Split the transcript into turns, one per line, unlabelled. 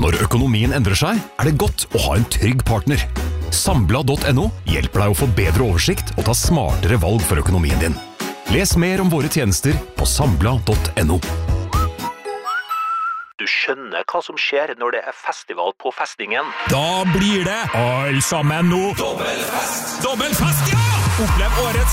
Når økonomien endrer seg, det godt å ha en trygg partner. Sambla.no hjelper deg å få bedre oversikt og ta smartere valg for økonomien din. Les mer om våre tjenester på sambla.no.
Du skjønner hva som skjer når det festival på festningen.
Da blir det all sammen nå. Dobbelfest, ja! Opplev årets